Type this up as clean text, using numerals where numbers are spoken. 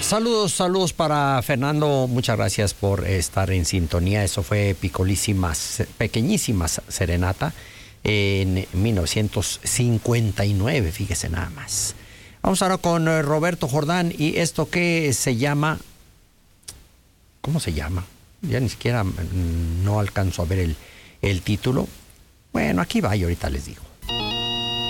Saludos para Fernando. Muchas gracias por estar en sintonía. Eso fue Pequeñísima Serenata en 1959, fíjese nada más. Vamos ahora con Roberto Jordán y esto que se llama... ¿Cómo se llama? Ya ni siquiera no alcanzo a ver el título. Bueno, aquí va y ahorita les digo.